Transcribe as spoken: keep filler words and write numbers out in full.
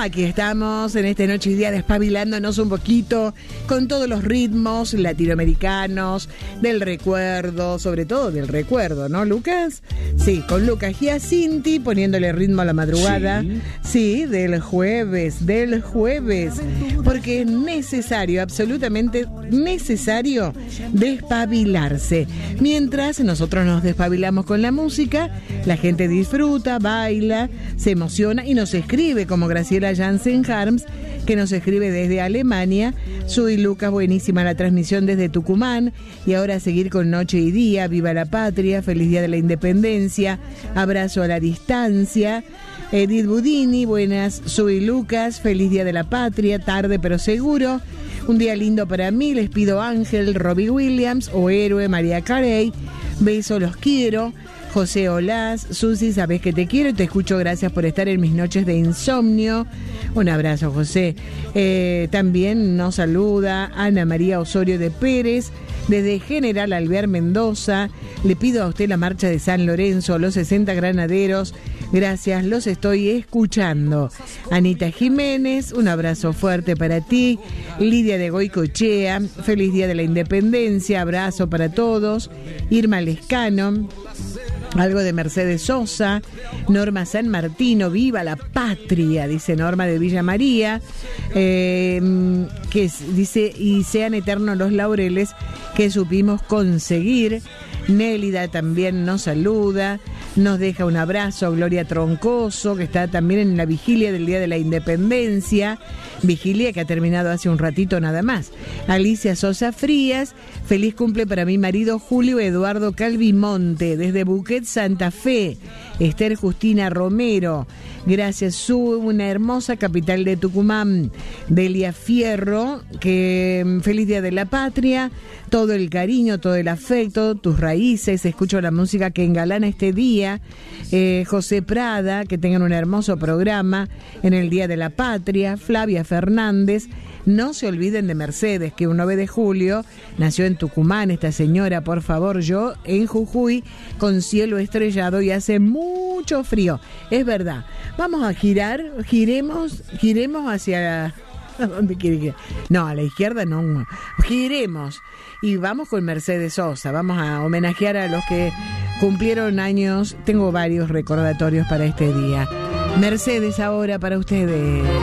aquí estamos en esta noche y día despabilándonos un poquito con todos los ritmos latinoamericanos, del recuerdo, sobre todo del recuerdo, ¿no, Lucas? Sí, con Lucas Giacinti poniéndole ritmo a la madrugada. Sí, sí, del jueves, del jueves, porque es necesario, absolutamente necesario despabilarse. Mientras nosotros nos despabilamos con la música, la gente disfruta, baila, se emociona y nos escribe, como Graciela Jansen Harms, que nos escribe desde Alemania. Soy Lucas, buenísima la transmisión desde Tucumán. Y ahora a seguir con Noche y Día. Viva la patria, feliz día de la independencia, abrazo a la distancia. Edith Budini, buenas, soy Lucas, feliz día de la patria, tarde pero seguro. Un día lindo para mí, les pido Ángel, Robbie Williams o Héroe, María Carey. Beso, los quiero. José Olaz, Susi, sabes que te quiero y te escucho, gracias por estar en mis noches de insomnio. Un abrazo, José. Eh, también nos saluda Ana María Osorio de Pérez, desde General Alvear, Mendoza. Le pido a usted la marcha de San Lorenzo, los sesenta granaderos. Gracias, los estoy escuchando. Anita Jiménez, un abrazo fuerte para ti. Lidia de Goicochea, feliz día de la independencia, abrazo para todos. Irma Lescano, algo de Mercedes Sosa. Norma San Martino, viva la patria, dice Norma de Villa María. Eh, que es, dice, y sean eternos los laureles que supimos conseguir. Nélida también nos saluda, nos deja un abrazo. Gloria Troncoso, que está también en la vigilia del Día de la Independencia, vigilia que ha terminado hace un ratito nada más. Alicia Sosa Frías, feliz cumple para mi marido Julio Eduardo Calvimonte, desde Buquet, Santa Fe. Esther Justina Romero, gracias, su una hermosa capital de Tucumán. Delia Fierro, que feliz día de la patria, todo el cariño, todo el afecto, tus raíces, escucho la música que engalana este día. eh, José Prada, que tengan un hermoso programa en el Día de la Patria. Flavia Fernández, no se olviden de Mercedes, que un nueve de julio nació en Tucumán esta señora, por favor. Yo en Jujuy con cielo estrellado y hace mucho frío, es verdad. Vamos a girar, giremos, giremos hacia... ¿A dónde quiere que? No, a la izquierda no. Giremos y vamos con Mercedes Sosa. Vamos a homenajear a los que cumplieron años. Tengo varios recordatorios para este día. Mercedes ahora para ustedes.